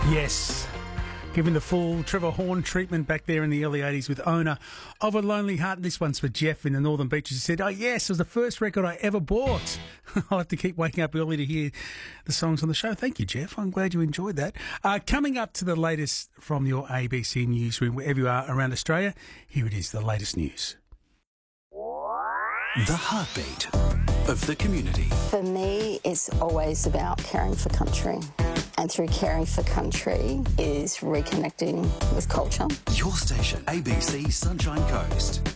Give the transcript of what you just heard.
Yes. Giving the full Trevor Horn treatment back there in the early 80s with Owner of a Lonely Heart. This one's for Jeff in the Northern Beaches. He said, oh, yes, it was the first record I ever bought. I'll have to keep waking up early to hear the songs on the show. Thank you, Jeff. I'm glad you enjoyed that. Coming up to the latest from your ABC newsroom, wherever you are around Australia, here it is, the latest news. The heartbeat of the community. For me, it's always about caring for country. And through caring for country is reconnecting with culture. Your station, ABC Sunshine Coast.